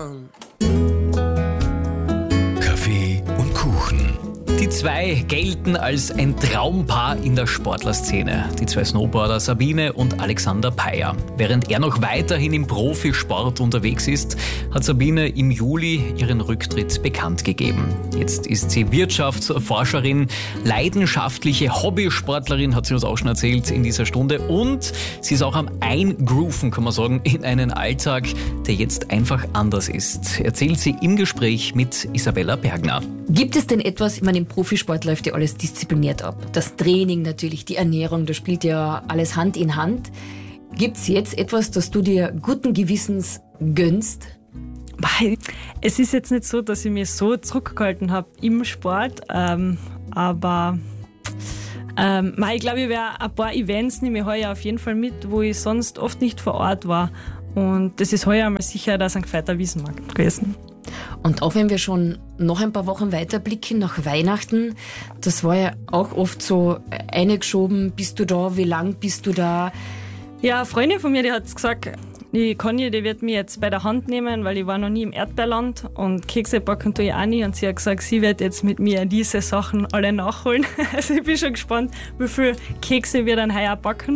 Kaffee und Kuchen. Die zwei gelten als ein Traumpaar in der Sportlerszene. Die zwei Snowboarder Sabine und Alexander Peyer. Während er noch weiterhin im Profisport unterwegs ist, hat Sabine im Juli ihren Rücktritt bekannt gegeben. Jetzt ist sie Wirtschaftsforscherin, leidenschaftliche Hobbysportlerin, hat sie uns auch schon erzählt in dieser Stunde. Und sie ist auch am Eingrooven, kann man sagen, in einen Alltag, der jetzt einfach anders ist. Erzählt sie im Gespräch mit Isabella Bergner. Gibt es denn etwas, ich meine, im Profisport läuft ja alles diszipliniert ab. Das Training natürlich, die Ernährung, da spielt ja alles Hand in Hand. Gibt es jetzt etwas, das du dir guten Gewissens gönnst? Es ist jetzt nicht so, dass ich mich so zurückgehalten habe im Sport, aber ich glaube, ich werde ein paar Events nehme ich heuer auf jeden Fall mit, wo ich sonst oft nicht vor Ort war. Und das ist heuer mal sicher der St. Veit Wiesenmarkt gewesen. Und auch wenn wir schon noch ein paar Wochen weiterblicken nach Weihnachten, das war ja auch oft so eingeschoben, bist du da, wie lang bist du da? Ja, eine Freundin von mir, die hat gesagt, die Conny, die wird mich jetzt bei der Hand nehmen, weil ich war noch nie im Erdbeerland und Kekse backen tue ich auch nie. Und sie hat gesagt, sie wird jetzt mit mir diese Sachen alle nachholen. Also ich bin schon gespannt, wie viel Kekse wir dann heuer backen.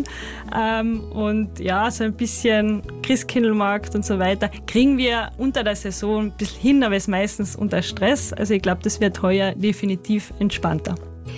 Und ja, so ein bisschen Christkindlmarkt und so weiter kriegen wir unter der Saison ein bisschen hin, aber es ist meistens unter Stress. Also ich glaube, das wird heuer definitiv entspannter.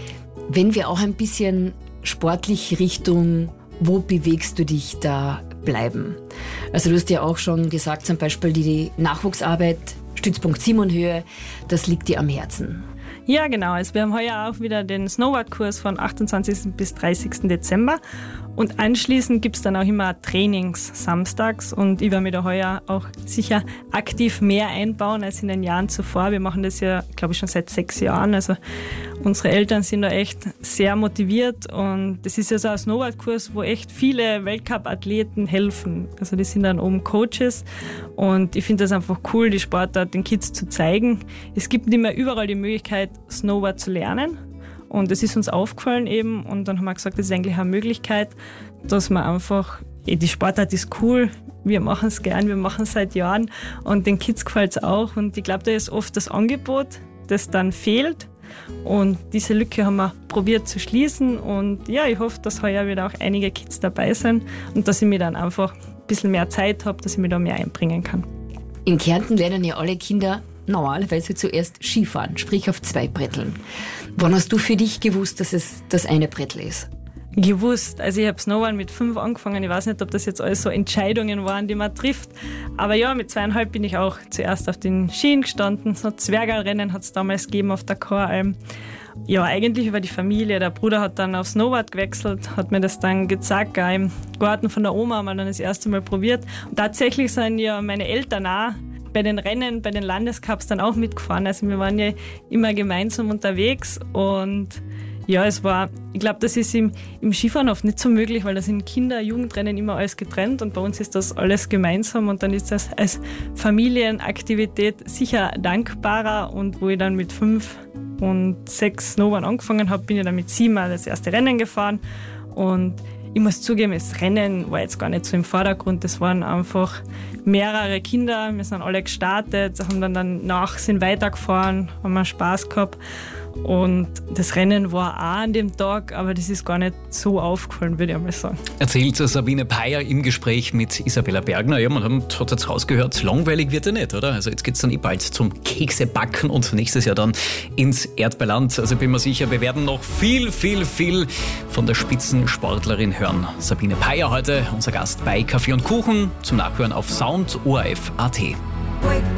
Wenn wir auch ein bisschen sportlich Richtung, wo bewegst du dich da bleiben? Also du hast ja auch schon gesagt, zum Beispiel die Nachwuchsarbeit, Stützpunkt Simonhöhe, das liegt dir am Herzen. Ja, genau. Also wir haben heuer auch wieder den Snowboard-Kurs von 28. bis 30. Dezember. Und anschließend gibt es dann auch immer Trainings samstags. Und ich werde mich da heuer auch sicher aktiv mehr einbauen als in den Jahren zuvor. Wir machen das ja, glaube ich, schon seit 6 Jahren. Also unsere Eltern sind da echt sehr motiviert. Und das ist ja so ein Snowboard-Kurs, wo echt viele Weltcup-Athleten helfen. Also die sind dann oben Coaches. Und ich finde das einfach cool, die Sportart den Kids zu zeigen. Es gibt nicht mehr überall die Möglichkeit, Snowboard zu lernen. Und es ist uns aufgefallen eben und dann haben wir gesagt, das ist eigentlich eine Möglichkeit, dass man einfach, die Sportart ist cool, wir machen es gern, wir machen es seit Jahren und den Kids gefällt es auch und ich glaube, da ist oft das Angebot, das dann fehlt und diese Lücke haben wir probiert zu schließen und ja, ich hoffe, dass heuer wieder auch einige Kids dabei sind und dass ich mir dann einfach ein bisschen mehr Zeit habe, dass ich mich da mehr einbringen kann. In Kärnten lernen ja alle Kinder normalerweise zuerst Skifahren, sprich auf 2 Bretteln. Wann hast du für dich gewusst, dass es das eine Brettel ist? Gewusst. Also ich habe Snowboard mit 5 angefangen. Ich weiß nicht, ob das jetzt alles so Entscheidungen waren, die man trifft. Aber ja, mit 2,5 bin ich auch zuerst auf den Skien gestanden. So Zwergalrennen hat es damals gegeben auf der Choralm. Ja, eigentlich über die Familie. Der Bruder hat dann auf Snowboard gewechselt, hat mir das dann gezeigt, im Garten von der Oma haben wir dann das erste Mal probiert. Und tatsächlich sind ja meine Eltern auch bei den Rennen, bei den Landescups dann auch mitgefahren. Also wir waren ja immer gemeinsam unterwegs und ja, es war, ich glaube, das ist im Skifahren oft nicht so möglich, weil da sind Kinder-, Jugendrennen immer alles getrennt und bei uns ist das alles gemeinsam und dann ist das als Familienaktivität sicher dankbarer und wo ich dann mit 5 und 6 Snowboard angefangen habe, bin ich dann mit 7 Mal das erste Rennen gefahren und ich muss zugeben, das Rennen war jetzt gar nicht so im Vordergrund. Das waren einfach mehrere Kinder. Wir sind alle gestartet, haben dann sind weitergefahren, haben wir Spaß gehabt. Und das Rennen war auch an dem Tag, aber das ist gar nicht so aufgefallen, würde ich mal sagen. Erzählt Sabine Peyer im Gespräch mit Isabella Bergner. Ja, man hat jetzt rausgehört, langweilig wird ja nicht, oder? Also jetzt geht es dann bald zum Keksebacken und nächstes Jahr dann ins Erdbeerland. Also bin mir sicher, wir werden noch viel von der Spitzensportlerin hören. Sabine Peyer heute, unser Gast bei Kaffee und Kuchen, zum Nachhören auf Sound ORF.at.